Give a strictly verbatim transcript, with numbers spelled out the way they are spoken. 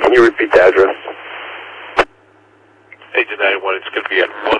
Can you repeat the address? eight nine one, it's going to be at one